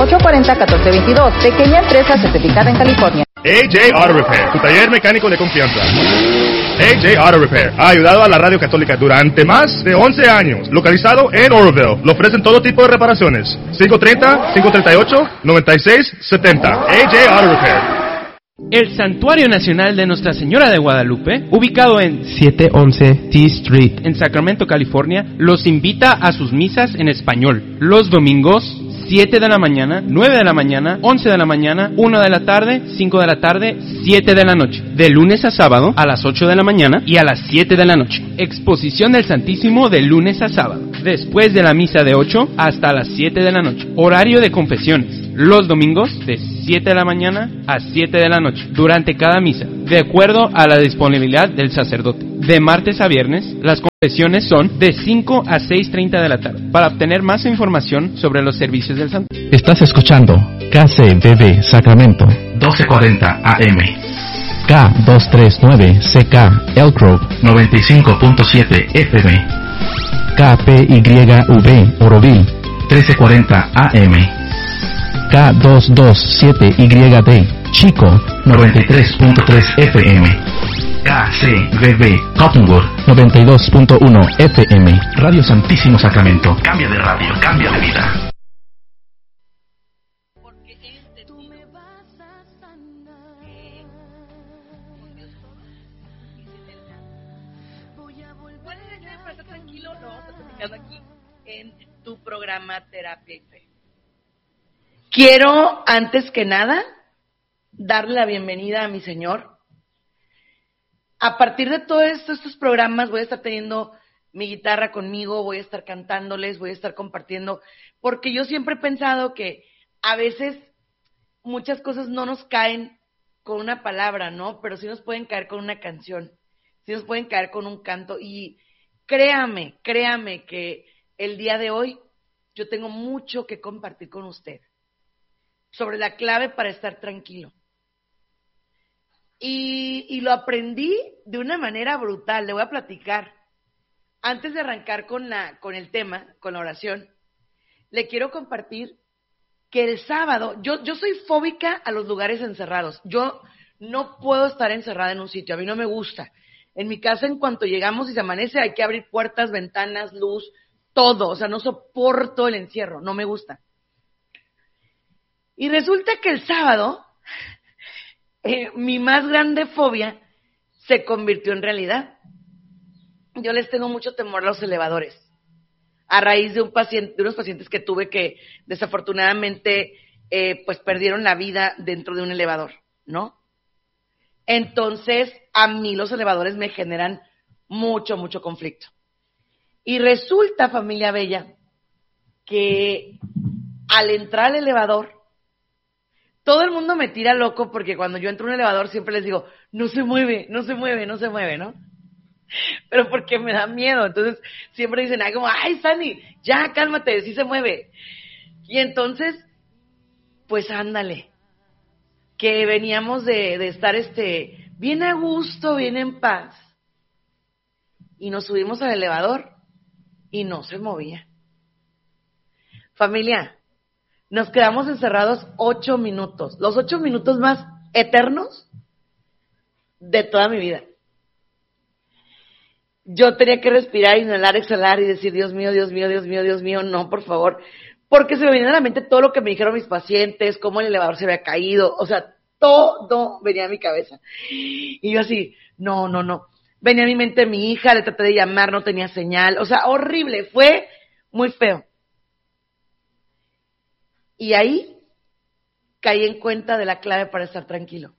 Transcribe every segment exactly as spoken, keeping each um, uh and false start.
ocho cuatro cero, uno cuatro dos dos. Pequeña empresa certificada en California. A J Auto Repair, tu taller mecánico de confianza. A J Auto Repair ha ayudado a la Radio Católica durante más de once años. Localizado en Oroville, le ofrecen todo tipo de reparaciones. cinco tres cero, cinco tres ocho, nueve seis siete cero. A J Auto Repair. El Santuario Nacional de Nuestra Señora de Guadalupe, ubicado en siete once T Street, en Sacramento, California, los invita a sus misas en español. Los domingos, siete de la mañana, nueve de la mañana, once de la mañana, una de la tarde, cinco de la tarde, siete de la noche. De lunes a sábado, a las ocho de la mañana y a las siete de la noche. Exposición del Santísimo de lunes a sábado. Después de la misa de ocho hasta las siete de la noche. Horario de confesiones. Los domingos, de siete de la mañana a siete de la noche, durante cada misa, de acuerdo a la disponibilidad del sacerdote. De martes a viernes, las confesiones son de cinco a seis treinta de la tarde. Para obtener más información sobre los servicios del santo. Estás escuchando K C B B Sacramento, doce cuarenta A M. K doscientos treinta y nueve C K Elk Grove, noventa y cinco punto siete F M. K P Y V Oroville, trece cuarenta A M. K doscientos veintisiete Y D Chico, noventa y tres punto tres F M. K C B B Cottonwood, noventa y dos punto uno F M. Radio Santísimo Sacramento. Cambia de radio, cambia de vida. Porque este tú me vas a sanar. Voy a volver. ¿Cuál es el día para estar tranquilo? Lo vamos a platicar aquí en tu programa Terapia y Fe. Quiero, antes que nada, darle la bienvenida a mi Señor. A partir de todos estos, estos programas voy a estar teniendo mi guitarra conmigo, voy a estar cantándoles, voy a estar compartiendo, porque yo siempre he pensado que a veces muchas cosas no nos caen con una palabra, ¿no? Pero sí nos pueden caer con una canción, sí nos pueden caer con un canto. Y créame, créame que el día de hoy yo tengo mucho que compartir con usted sobre la clave para estar tranquilo. Y, y lo aprendí de una manera brutal, le voy a platicar. Antes de arrancar con, la, con el tema, con la oración, le quiero compartir que el sábado, yo, yo soy fóbica a los lugares encerrados. Yo no puedo estar encerrada en un sitio, a mí no me gusta. En mi casa, en cuanto llegamos y se amanece, hay que abrir puertas, ventanas, luz, todo. O sea, no soporto el encierro, no me gusta. Y resulta que el sábado, eh, mi más grande fobia se convirtió en realidad. Yo les tengo mucho temor a los elevadores. A raíz de un paciente, de unos pacientes que tuve que desafortunadamente eh, pues perdieron la vida dentro de un elevador, ¿no? Entonces, a mí los elevadores me generan mucho, mucho conflicto. Y resulta, familia bella, que al entrar al elevador, todo el mundo me tira loco porque cuando yo entro a un elevador siempre les digo, no se mueve, no se mueve, no se mueve, ¿no? Pero porque me da miedo. Entonces siempre dicen, ay, como, ay, Sandy, ya, cálmate, sí se mueve. Y entonces, pues ándale, que veníamos de, de estar este bien a gusto, bien en paz. Y nos subimos al elevador y no se movía. Familia, nos quedamos encerrados ocho minutos, los ocho minutos más eternos de toda mi vida. Yo tenía que respirar, inhalar, exhalar y decir, Dios mío, Dios mío, Dios mío, Dios mío, no, por favor. Porque se me venía a la mente todo lo que me dijeron mis pacientes, cómo el elevador se había caído, o sea, todo venía a mi cabeza. Y yo así, no, no, no. Venía a mi mente mi hija, le traté de llamar, no tenía señal, o sea, horrible, fue muy feo. Y ahí caí en cuenta de la clave para estar tranquilo.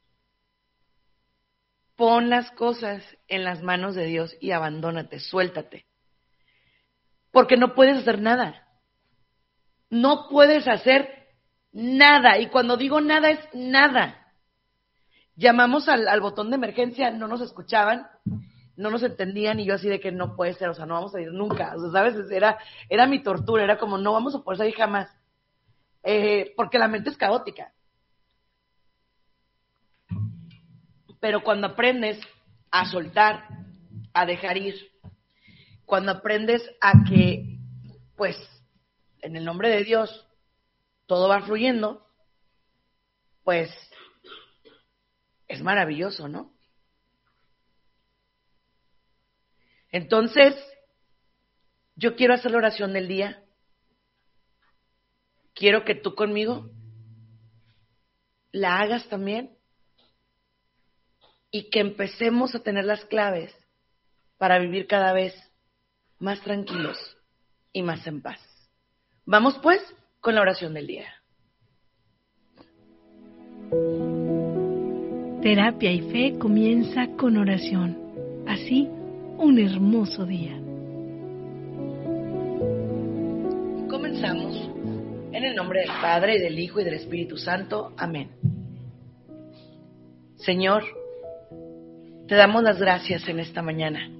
Pon las cosas en las manos de Dios y abandónate, suéltate. Porque no puedes hacer nada. No puedes hacer nada. Y cuando digo nada, es nada. Llamamos al, al botón de emergencia, no nos escuchaban, no nos entendían, y yo así de que no puede ser, o sea, no vamos a ir nunca. O sea, ¿sabes? Era, era mi tortura, era como, no vamos a poder salir jamás. Eh, porque la mente es caótica. Pero cuando aprendes a soltar, a dejar ir, cuando aprendes a que, pues, en el nombre de Dios, todo va fluyendo, pues es maravilloso, ¿no? Entonces, yo quiero hacer la oración del día. Quiero que tú conmigo la hagas también y que empecemos a tener las claves para vivir cada vez más tranquilos y más en paz. Vamos pues con la oración del día. Terapia y Fe comienza con oración. Así, un hermoso día. Comenzamos en el nombre del Padre, y del Hijo, y del Espíritu Santo. Amén. Señor, te damos las gracias en esta mañana,